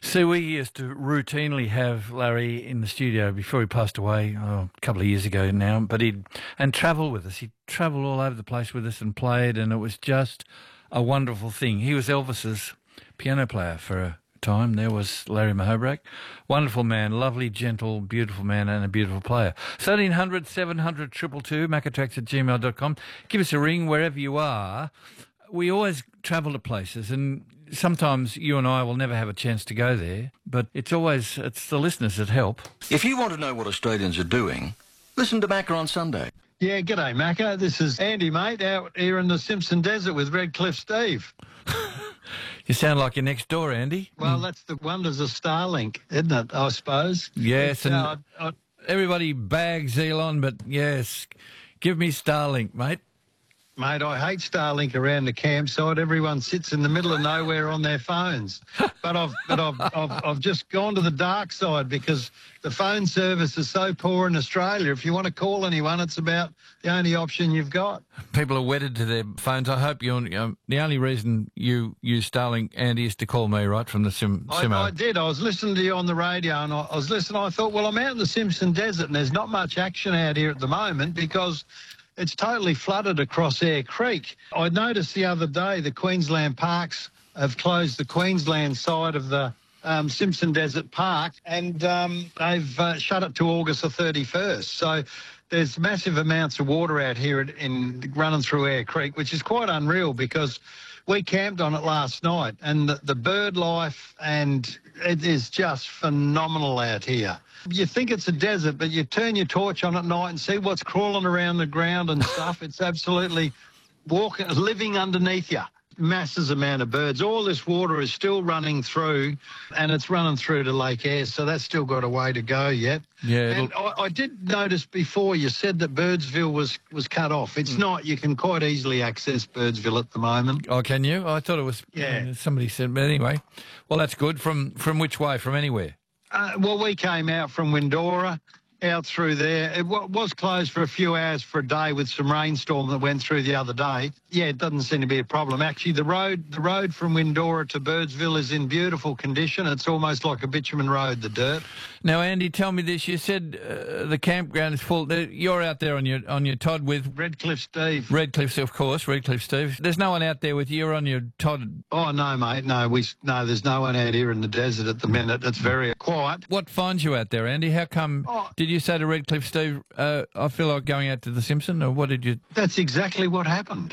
See, we used to routinely have Larry in the studio before he passed away a couple of years ago now, but he'd travel with us. He'd travel all over the place with us and played, and it was just a wonderful thing. He was Elvis's piano player for a time. There was Larry Mahobrak. Wonderful man, lovely, gentle, beautiful man, and a beautiful player. 1300 700 222, macatrax@gmail.com. Give us a ring wherever you are. We always travel to places, and sometimes you and I will never have a chance to go there, but it's the listeners that help. If you want to know what Australians are doing, listen to Macca on Sunday. Yeah, g'day, Macca. This is Andy, mate, out here in the Simpson Desert with Redcliffe Steve. You sound like you're next door, Andy. Well, that's the wonders of Starlink, isn't it, I suppose? Yes, and everybody bags Elon, but yes, give me Starlink, mate. Mate, I hate Starlink around the campsite. Everyone sits in the middle of nowhere on their phones. But I've just gone to the dark side because the phone service is so poor in Australia. If you want to call anyone, it's about the only option you've got. People are wedded to their phones. I hope you're the only reason you use Starlink, Andy, is to call me, right, from the Simo. I did. I was listening to you on the radio, and I was listening. I thought, well, I'm out in the Simpson Desert, and there's not much action out here at the moment because it's totally flooded across Eyre Creek. I noticed the other day the Queensland Parks have closed the Queensland side of the Simpson Desert Park, and they've shut it to August the 31st. So there's massive amounts of water out here in running through Eyre Creek, which is quite unreal because we camped on it last night, and the bird life, and it is just phenomenal out here. You think it's a desert, but you turn your torch on at night and see what's crawling around the ground and stuff. It's absolutely living underneath you. Massive amount of birds. All this water is still running through, and it's running through to Lake Eyre, so that's still got a way to go yet. Yeah. And I did notice before you said that Birdsville was cut off. It's not. You can quite easily access Birdsville at the moment. Oh, can you? I thought it was. Yeah. Somebody said, but anyway. Well, that's good. From which way? From anywhere? Well, we came out from Windora, out through there. It was closed for a few hours for a day with some rainstorm that went through the other day. Yeah, it doesn't seem to be a problem. Actually, the road from Windora to Birdsville is in beautiful condition. It's almost like a bitumen road, the dirt. Now, Andy, tell me this. You said the campground is full. You're out there on your Todd with Redcliffe Steve. Redcliffe, of course, Redcliffe Steve. There's no one out there with you. You're on your Todd. Oh, no, mate. No, there's no one out here in the desert at the minute. It's very quiet. What finds you out there, Andy? How come? Did you say to Redcliffe Steve, I feel like going out to the Simpson, or what did you? That's exactly what happened.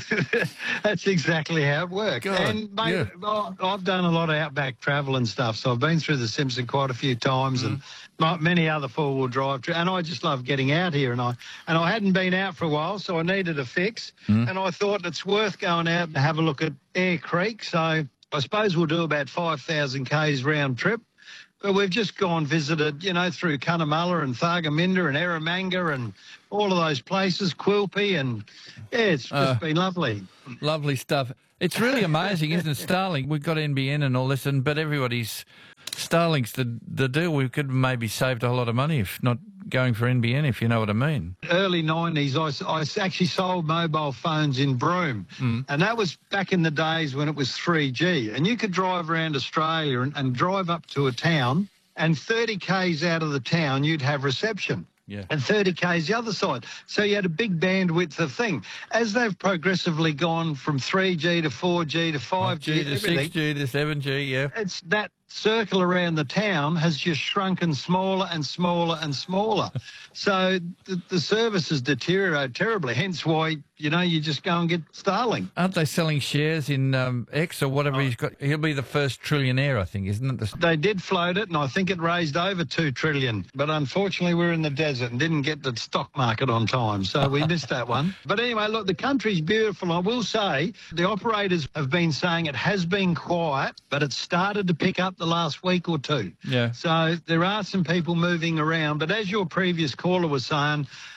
That's exactly how it worked. God, and, mate, yeah. I've done a lot of outback travel and stuff, so I've been through the Simpson quite a few times and many other four-wheel drive, and I just love getting out here. And I hadn't been out for a while, so I needed a fix. And I thought it's worth going out and have a look at Eyre Creek. So I suppose we'll do about 5,000 k's round trip. But we've just visited, through Cunnamulla and Thargomindah and Eromanga and all of those places, Quilpie, and yeah, it's just been lovely. Lovely stuff. It's really amazing, isn't it? Starlink, we've got NBN and all this, but everybody's Starlink's the deal. We could maybe saved a whole lot of money if not going for NBN, if you know what I mean. Early 90s, I actually sold mobile phones in Broome, and that was back in the days when it was 3G, and you could drive around Australia and drive up to a town, and 30 k's out of the town you'd have reception. Yeah. And 30 k's the other side. So you had a big bandwidth of thing. As they've progressively gone from 3G to 4G to 5G to 6G to 7G, yeah. It's that circle around the town has just shrunken smaller and smaller and smaller. So the service has deteriorated terribly, hence why, you just go and get Starlink. Aren't they selling shares in X or whatever he's got? He'll be the first trillionaire, I think, isn't it? They did float it, and I think it raised over $2 trillion. But unfortunately, we're in the desert and didn't get the stock market on time, so we missed that one. But anyway, look, the country's beautiful. I will say the operators have been saying it has been quiet, but it's started to pick up the last week or two. Yeah. So there are some people moving around, but as your previous caller was saying,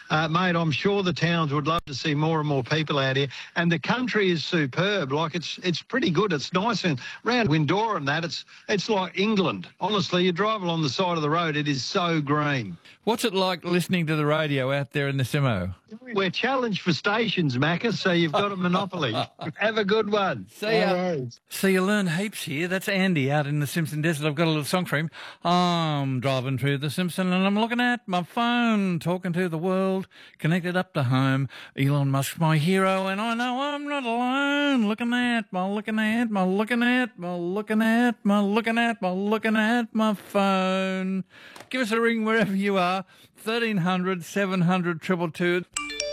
mate, I'm sure the towns would love to see more and more people out here. And the country is superb. Like, it's pretty good. It's nice. And round Windora and that, it's like England. Honestly, you drive along the side of the road, it is so green. What's it like listening to the radio out there in the Simo? We're challenged for stations, Macca, so you've got a monopoly. Have a good one. See ya. So you learn heaps here. That's Andy out in the Simpson Desert. I've got a little song for him. I'm driving through the Simpson and I'm looking at my phone, talking to the world, connected up to home. Elon Musk's my hero and I know I'm not alone. Looking at my phone. Give us a ring wherever you are. 1300 700 222.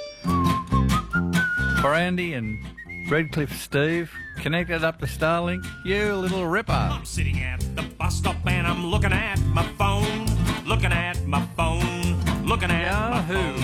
For Andy and Redcliffe Steve, connected up to Starlink, you little ripper. I'm sitting at the bus stop and I'm looking at my phone, looking at my phone, looking at my phone.